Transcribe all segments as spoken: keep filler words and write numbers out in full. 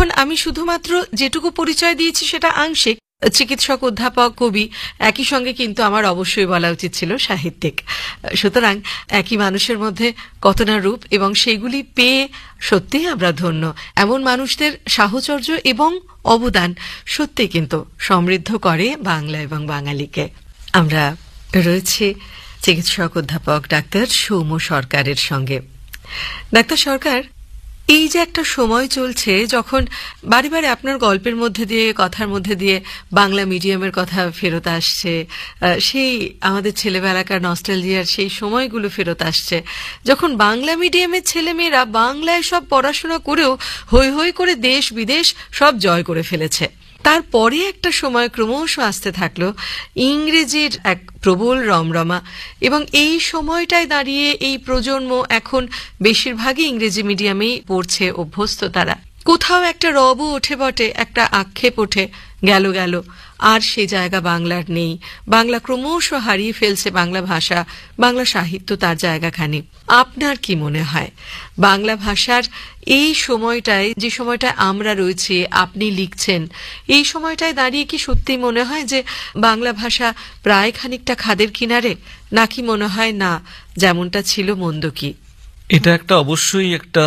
এখন আমি শুধুমাত্র যেটুকু পরিচয় দিয়েছি সেটা আংশিক, চিকিৎসক, অধ্যাপক, কবি একই সঙ্গে, কিন্তু আমার অবশ্যই বলা উচিত ছিল সাহিত্যিক। সুতরাং একই মানুষের মধ্যে কত না রূপ, এবং সেইগুলি পেয়ে সত্যিই আমরা ধন্য। এমন মানুষদের সাহচর্য এবং অবদান সত্যি কিন্তু সমৃদ্ধ করে বাংলা এবং বাঙালিকে। আমরা রয়েছি চিকিৎসক অধ্যাপক ডাক্তার সৌম্য সরকারের সঙ্গে। ডাক্তার সরকার, এই যে একটা সময় চলছে যখন বারে বারে আপনার গল্পের মধ্যে দিয়ে, কথার মধ্যে দিয়ে বাংলা মিডিয়ামের কথা ফেরত আসছে, সেই আমাদের ছেলেবেলাকার নস্টালজিয়ার সেই সময়গুলো ফেরত আসছে, যখন বাংলা মিডিয়ামের ছেলেমেয়েরা বাংলায় সব পড়াশোনা করেও হৈ হৈ করে দেশ বিদেশ সব জয় করে ফেলেছে, তারপরে একটা সময় ক্রমশ আসতে থাকলো ইংরেজির এক প্রবল রমরমা, এবং এই সময়টায় দাঁড়িয়ে এই প্রজন্ম এখন বেশিরভাগই ইংরেজি মিডিয়ামেই পড়ছে, অভ্যস্ত তারা। কোথাও একটা রব ওঠে বটে, একটা আক্ষেপ ওঠে, গেল গেল আর সে জায়গা বাংলার নেই। বাংলা ক্রমশ হারিয়ে ফেলছে বাংলা ভাষা, বাংলা সাহিত্য তার জায়গাখানি। আপনার কি মনে হয় বাংলা ভাষার এই সময়টায়, যে সময়টায় আমরা রয়েছি, আপনি লিখছেন, এই সময়টায় দাঁড়িয়ে কি সত্যি মনে হয় যে বাংলা ভাষা প্রায় খানিকটা খাদের কিনারে, নাকি মনে হয় না যেমনটা ছিল মন্দ কি? এটা একটা অবশ্যই একটা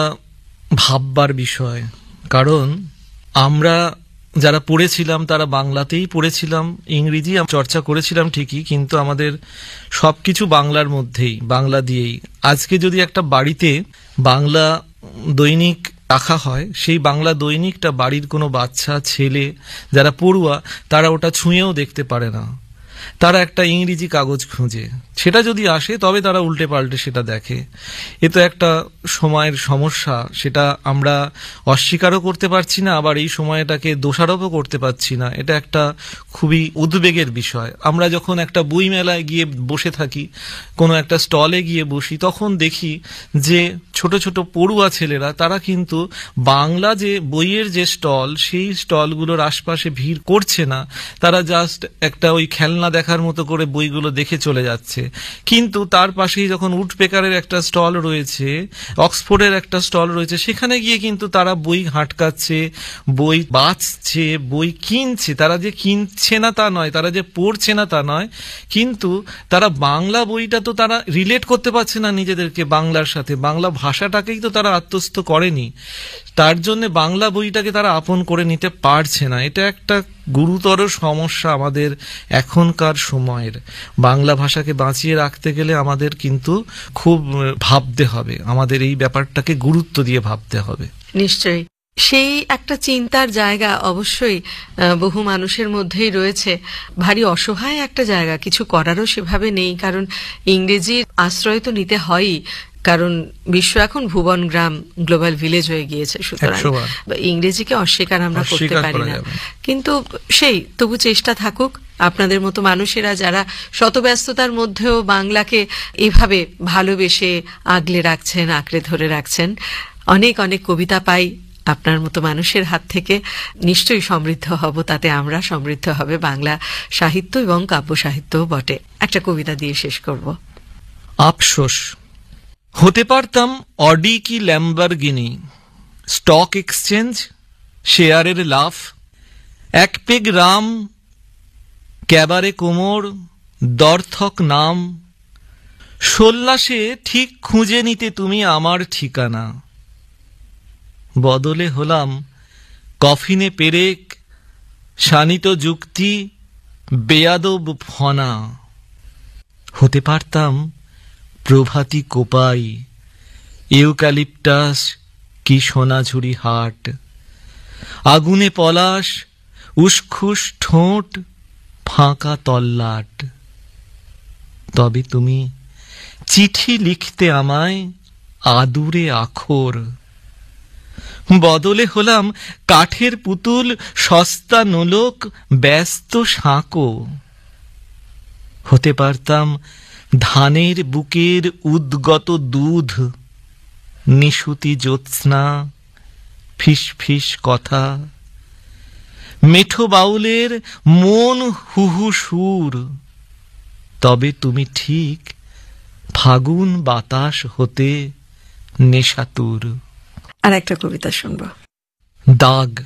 ভাববার বিষয়, কারণ আমরা যারা পড়েছিলাম তারা বাংলাতেই পড়েছিলাম, ইংরেজি চর্চা করেছিলাম ঠিকই, কিন্তু আমাদের সবকিছু বাংলার মধ্যেই, বাংলা দিয়েই। আজকে যদি একটা বাড়িতে বাংলা দৈনিক রাখা হয়, সেই বাংলা দৈনিকটা বাড়ির কোনো বাচ্চা, ছেলে যারা পড়ুয়া, তারা ওটা ছুঁয়েও দেখতে পারে না। তারা একটা ইংরেজি কাগজ খুঁজে, সেটা যদি আসে তবে তারা উল্টে পাল্টে সেটা দেখে। এ তো একটা সময়ের সমস্যা, সেটা আমরা অস্বীকারও করতে পারছি না, আবার এই সময়টাকে দোষারোপও করতে পারছি না। এটা একটা খুবই উদ্বেগের বিষয়। আমরা যখন একটা বই মেলায় গিয়ে বসে থাকি, কোনো একটা স্টলে গিয়ে বসি, তখন দেখি যে ছোট ছোট পড়ুয়া ছেলেরা, তারা কিন্তু বাংলা যে বইয়ের যে স্টল, সেই স্টলগুলোর আশপাশে ভিড় করছে না, তারা জাস্ট একটা ওই খেলনা দেখার মতো করে বইগুলো দেখে চলে যাচ্ছে। কিন্তু তার পাশেই যখন উডপেকারের একটা স্টল রয়েছে, অক্সফোর্ডের একটা স্টল রয়েছে, সেখানে গিয়ে কিন্তু তারা বই হাঁটকাচ্ছে, বই বাছছে, বই কিনছে। তারা যে কিনছে না তা নয়, তারা যে পড়ছে না তা নয়, কিন্তু তারা বাংলা বইটা তো তারা রিলেট করতে পারছে না নিজেদেরকে বাংলার সাথে, বাংলা ভাষাটাকেই তো তারা আত্মস্থ করেনি, তার জন্য বাংলা বইটাকে তারা আপন করে নিতে পারছে না। এটা একটা গুরুতর সমস্যা আমাদের এখনকার সময়ের। বাংলা ভাষাকে বাঁচিয়ে রাখতে গেলে আমাদের কিন্তু খুব ভাবতে হবে, আমাদের এই ব্যাপারটাকে গুরুত্ব দিয়ে ভাবতে হবে। নিশ্চয়ই সেই একটা চিন্তার জায়গা অবশ্যই বহু মানুষের মধ্যেই রয়েছে। ভারী অসহায় একটা জায়গা, কিছু করারও সেভাবে নেই, কারণ ইংরেজির আশ্রয় তো নিতে হয়ই, কারণ বিশ্ব এখন ভুবন গ্রাম, গ্লোবাল ভিলেজ হয়ে গিয়েছে। সুতরাং ইংরেজিকে অস্বীকার আমরা করতে পারি না, কিন্তু সেই তবু চেষ্টা থাকুক। আপনাদের মতো মানুষেরা যারা শতব্যস্ততার মধ্যেও বাংলাকে এভাবে ভালোবেসে আগলে রাখছেন, আঁকড়ে ধরে রাখছেন, অনেক অনেক কবিতা পাই আপনার মতো মানুষের হাত থেকে, নিশ্চয়ই সমৃদ্ধ হব, তাতে আমরা সমৃদ্ধ হবে বাংলা সাহিত্য এবং কাব্য সাহিত্যও বটে। একটা কবিতা দিয়ে শেষ করব। আফসোস, হতে পারতাম অডি কি ল্যাম্বরগিনি, স্টক এক্সচেঞ্জ, শেয়ারের লাফ, এক পেগ রাম, ক্যাবারে কোমর, দর্থক নাম, সোল্লাসে ঠিক খুঁজে নিতে তুমি আমার ঠিকানা। বদলে হলাম কফিনে পেরেক, শানিত যুক্তি, বেয়াদব ফনা। হতে পারতাম প্রভাতী কোপাই, ইউক্যালিপটাস কি সোনাঝুরি হাট, আগুনে পলাশ, উসখুস ঠোঁট, ফাঁকা তল্লাট। তবে তুমি চিঠি লিখতে আমায় আদুরে আখর। বদলে হলাম কাঠের পুতুল, সস্তা নোলক, ব্যস্ত সাঁকো। হতে পারতাম ধানের বুকের উদ্গত দুধ, নিশুতি জ্যোৎস্না, ফিস ফিস কথা, মেঠো বাউলের মন হুহু সুর। তবে তুমি ঠিক ফাগুন বাতাস হতে নেশাতুর। আর একটা কবিতা শুনবো। দাগ।